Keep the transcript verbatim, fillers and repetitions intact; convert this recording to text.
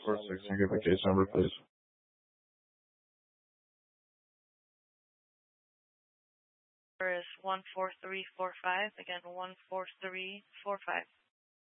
four six, and give the case number, please. Is one four three four five. Again, one four three four five.